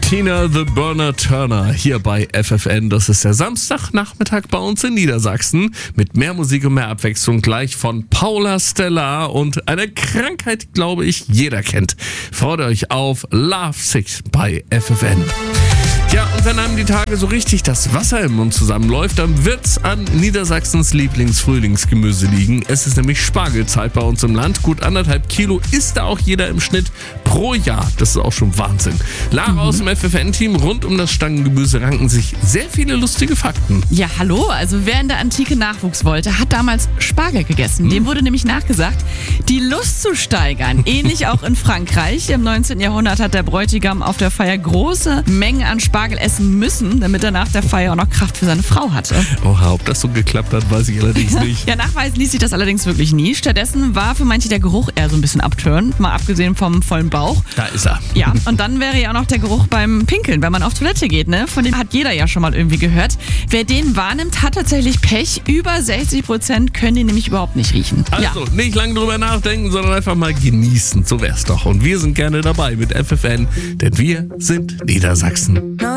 Tina the Burner Turner hier bei FFN. Das ist der Samstagnachmittag bei uns in Niedersachsen mit mehr Musik und mehr Abwechslung gleich von Paula Stellar und einer Krankheit, glaube ich, jeder kennt. Freut euch auf Love Sick bei FFN. Ja, und wenn einem die Tage so richtig das Wasser im Mund zusammenläuft, dann wird's an Niedersachsens Lieblingsfrühlingsgemüse liegen. Es ist nämlich Spargelzeit bei uns im Land. Gut 1,5 Kilo isst da auch jeder im Schnitt pro Jahr. Das ist auch schon Wahnsinn. Lara aus dem FFN-Team, rund um das Stangengemüse ranken sich sehr viele lustige Fakten. Ja, hallo, also wer in der Antike Nachwuchs wollte, hat damals Spargel gegessen. Dem wurde nämlich nachgesagt, die Lust zu steigern. Ähnlich auch in Frankreich. Im 19. Jahrhundert hat der Bräutigam auf der Feier große Mengen an Spargel essen müssen, damit er nach der Feier auch noch Kraft für seine Frau hatte. Oha, ob das so geklappt hat, weiß ich allerdings nicht. Ja, nachweisen ließ sich das allerdings wirklich nie. Stattdessen war für manche der Geruch eher so ein bisschen abturnend, mal abgesehen vom vollen Bauch. Da ist er. Ja, und dann wäre ja auch noch der Geruch beim Pinkeln, wenn man auf Toilette geht, ne? Von dem hat jeder ja schon mal irgendwie gehört. Wer den wahrnimmt, hat tatsächlich Pech. Über 60% können den nämlich überhaupt nicht riechen. Also, nicht lange drüber nachdenken, sondern einfach mal genießen. So wär's doch. Und wir sind gerne dabei mit FFN, denn wir sind Niedersachsen.